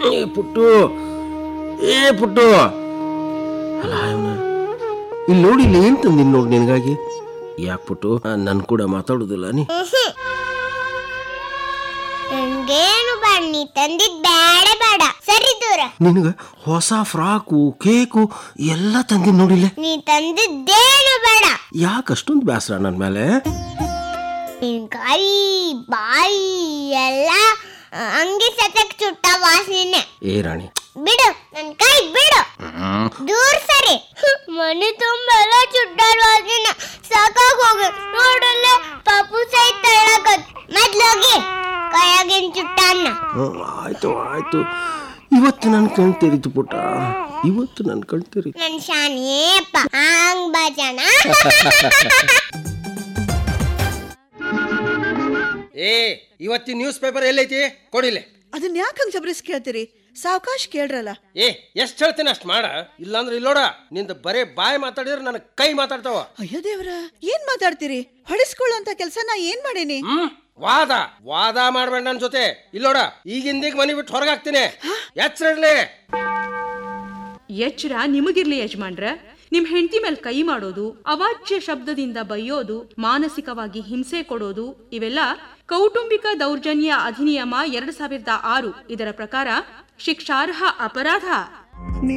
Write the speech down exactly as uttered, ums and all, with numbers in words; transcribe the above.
ಏ ಪುಟ್ಟು ಏ ಪುಟ್ಟು ಅಲ್ಲ ಇವನ ಇಲ್ಲಿ ನೋಡಿ, ಇಲ್ಲಿ ಏನ್ ತಂದಿನ್ ನೋಡಿ ನಿನಗಾಗಿ. ಯಾಕೆ ಪುಟ್ಟು ನನ್ ಕೂಡ ಮಾತಾಡುದಿಲ್ಲ ನೀ? ನನ್ಗೇನು ಬನ್ನಿ ತಂದಿದ್ ಬೇಡ ಬೇಡ, ಸರಿ ದೂರ. ನಿನಗ ಹೊಸ ಫ್ರಾಕು ಕೇಕು ಎಲ್ಲ ತಂದಿನ್ ನೋಡಿಲ್ಲ. ನೀ ತಂದಿದ್ದೇನು ಬೇಡ. ಯಾಕೆ ಅಷ್ಟೊಂದು ಬೇಸರ ನನ್ ಮೇಲೆ? ನಿನ್ ಕೈ ಬಾಯಿ ಎಲ್ಲ ಹಂಗೆ ಸತಕ್ ಚುಟ್ಟ ವಾಸನೆ. ಏ ರಾಣಿ ಬಿಡು, ನನ್ ಕೈ ಬಿಡು, ದೂರ ಸರಿ. ಮನೆ ತುಂಬ ಎಲ್ಲ ಚುಟ್ಟಾಡ ವಾಸನೆ, ಸಾಕಾಗ ಹೋಗಿ ನೋಡಲ್ಲ. ಪಾಪು ಸಹಿತ ತಳ್ಳಕತ್ ಮೊದ್ಲೋಗಿ ಕೈಯಾಗಿನ ಚುಟ್ಟನ್ನ. ಆಯ್ತು ಆಯ್ತು, ಇವತ್ತು ನನ್ ಕಣ್ ತೆರೀತು ಪುಟ್ಟ, ಇವತ್ತು ನನ್ ಕಣ್ ತೆರೀತು. ನನ್ ಶಾನಿಯಪ್ಪ ಹಂಗ್ ಬಾಜನ. ಏ ಇವತ್ತಿನ ನ್ಯೂಸ್ ಪೇಪರ್ ಎಲ್ಲೈತಿ ಕೊಡಿಲೆ. ಅದನ್ನ ಯಾಕೆ ಹಂಗ ಜಬರಿಸ್ ಕೇಳ್ತೀರಿ? ಸಾವಕಾಶ ಕೇಳ್ರಲ್ಲ. ಏ ಎಷ್ಟ್ ಹೇಳ್ತೀನಿ ಅಷ್ಟ್ ಮಾಡ, ಇಲ್ಲಾಂದ್ರೆ ಇಲ್ಲೋಡ ನಿಂದ ಬರೇ ಬಾಯಿ ಮಾತಾಡಿದ್ರೆ ನನ್ನ ಕೈ ಮಾತಾಡ್ತಾವ. ಅಯ್ಯೋ ದೇವ್ರ, ಏನ್ ಮಾತಾಡ್ತೀರಿ? ಹೊಡಿಸ್ಕೊಳ್ಳುವಂತ ಕೆಲ್ಸ ನಾ ಏನ್ ಮಾಡೇನಿ? ಹ್ಮ್ ವಾದ ವಾದ ಮಾಡ್ಬೇಡ ನನ್ ಜೊತೆ. ಇಲ್ಲೋಡ ಈಗಿಂದೀಗ ಮನೆ ಬಿಟ್ಟು ಹೊರಗಾಗ್ತೀನಿ. ಎಚ್ಚರಲಿ. ಎಚ್ಚರ ನಿಮಗಿರ್ಲಿ ಯಜಮಾನ್ರ. ನಿಮ್ ಹೆಂಡತಿ ಮೇಲೆ ಕೈ ಮಾಡೋದು, ಅವಾಚ್ಯ ಶಬ್ದದಿಂದ ಬೈಯೋದು, ಮಾನಸಿಕವಾಗಿ ಹಿಂಸೆ ಕೊಡೋದು ಇವೆಲ್ಲ ಕೌಟುಂಬಿಕ ದೌರ್ಜನ್ಯ ಅಧಿನಿಯಮ ಎರಡ್ ಸಾವಿರದ ಆರು ಇದರ ಪ್ರಕಾರ ಶಿಕ್ಷಾರ್ಹ ಅಪರಾಧ.